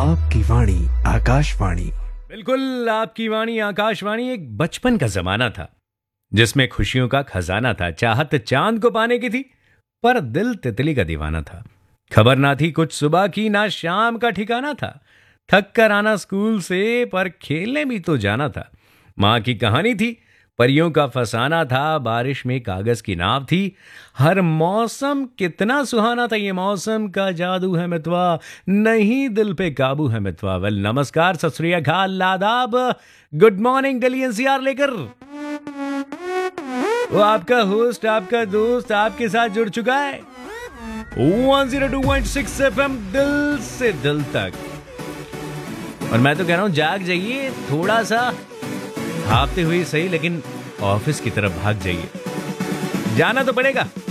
आपकी वाणी आकाशवाणी। बिल्कुल आपकी वाणी आकाशवाणी। एक बचपन का जमाना था जिसमें खुशियों का खजाना था। चाहत चांद को पाने की थी पर दिल तितली का दीवाना था। खबर ना थी कुछ सुबह की ना शाम का ठिकाना था। थक कर आना स्कूल से पर खेलने भी तो जाना था। माँ की कहानी थी परियों का फसाना था। बारिश में कागज की नाव थी। हर मौसम कितना सुहाना था। ये मौसम का जादू है मितवा, नहीं दिल पे काबू है मितवा। वेल नमस्कार, सत श्री अकाल, आदाब, गुड मॉर्निंग दिल्ली एनसीआर लेकर वो आपका होस्ट आपका दोस्त आपके साथ जुड़ चुका है 102.6 एफएम दिल से दिल तक। और मैं तो कह रहा हूं जाग जाइए, थोड़ा सा भागते हुए सही लेकिन ऑफिस की तरफ भाग जाइए। जाना तो पड़ेगा।